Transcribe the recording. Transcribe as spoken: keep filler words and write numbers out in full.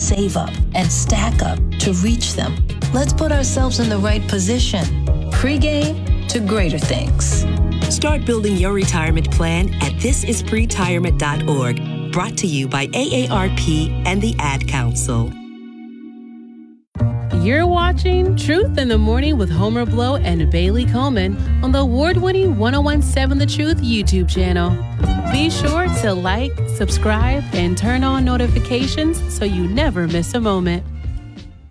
save up, and stack up to reach them. Let's put ourselves in the right position. Pre-game to greater things. Start building your retirement plan at this is pretirement dot org. Brought to you by A A R P and the Ad Council. You're watching Truth in the Morning with Homer Blow and Bailey Coleman on the award-winning one oh one point seven The Truth YouTube channel. Be sure to like, subscribe, and turn on notifications so you never miss a moment.